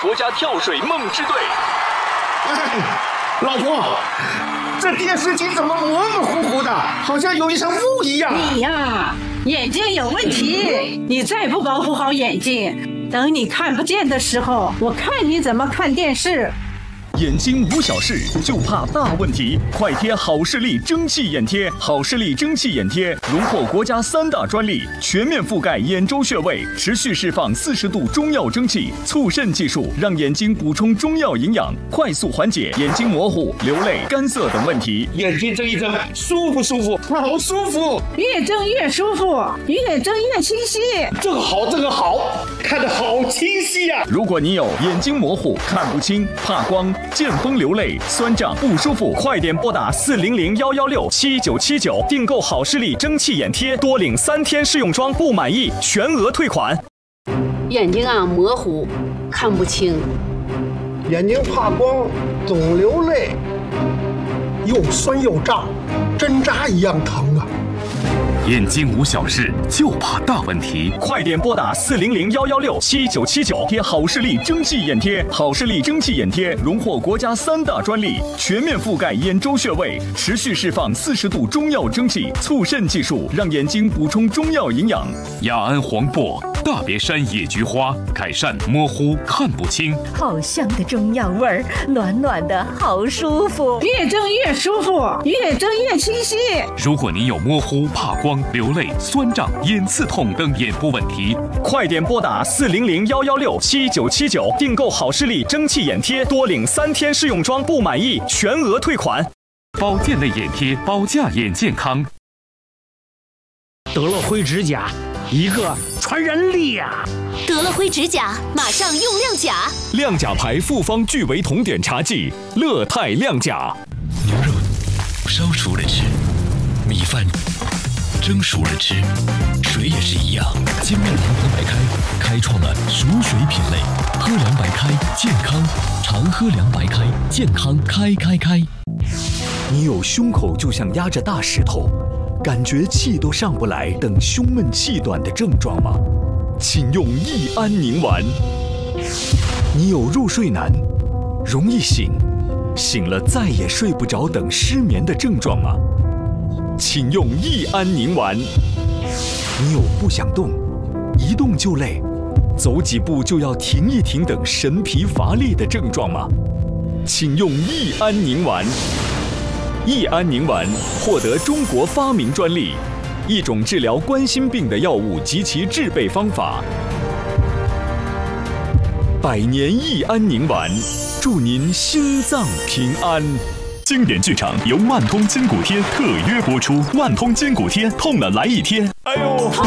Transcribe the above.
国家跳水梦之队。 老婆，这电视机怎么模模糊糊的，好像有一层雾一样？ 你呀，眼睛有问题，你再不保护好眼睛，等你看不见的时候，我看你怎么看电视。 眼睛无小事，就怕大问题。快贴好视力蒸汽眼贴，好视力蒸汽眼贴荣获国家3大专利，全面覆盖眼周穴位，持续释放40度中药蒸汽，促渗技术让眼睛补充中药营养，快速缓解眼睛模糊、流泪、干涩等问题。 眼睛睁一睁，舒不舒服？好舒服， 越睁越舒服，越睁越清晰。 这个好，看得好清晰呀！ 如果你有眼睛模糊、看不清、怕光、见风流泪、酸胀不舒服，快点拨打400-116-7979订购好视力蒸汽眼贴，多领3天试用装，不满意全额退款。 眼睛模糊，看不清， 眼睛怕光，总流泪，又酸又胀，针扎一样疼啊！ 眼睛无小事，就怕大问题。 快点拨打400-116-7979贴好视力蒸汽眼贴。好视力蒸汽眼贴荣获国家3大专利，全面覆盖眼周穴位，持续释放40度中药蒸汽，促渗技术让眼睛补充中药营养。 雅安黄柏、大别山野菊花，改善模糊看不清。 好香的中药味儿，暖暖的好舒服， 越睁越舒服，越睁越清晰。 如果你有模糊、怕光、流泪、酸胀、眼刺痛等眼部问题， 快点拨打400-116-7979订购好视力蒸汽眼贴，多领3天试用装，不满意全额退款。 保健类眼贴，保驾眼健康。 得了灰指甲，一个传染力啊！ 得了灰指甲，马上用亮甲。 亮甲牌复方聚维酮碘茶剂，乐泰亮甲。 牛肉烧熟了吃，米饭蒸熟了吃，水也是一样。金麦郎平白开开创了熟水品类，喝凉白开健康，常喝凉白开健康开。 你有胸口就像压着大石头，感觉气都上不来等胸闷气短的症状吗？请用益安宁丸。你有入睡难、容易醒了再也睡不着等失眠的症状吗？请用益安宁丸。你有不想动、一动就累、走几步就要停一停等神疲乏力的症状吗？请用益安宁丸。益安宁丸获得中国发明专利，一种治疗冠心病的药物及其制备方法。100年益安宁丸，祝您心脏平安。 经典剧场由万通筋骨贴特约播出，万通筋骨贴痛了来一贴。哎呦！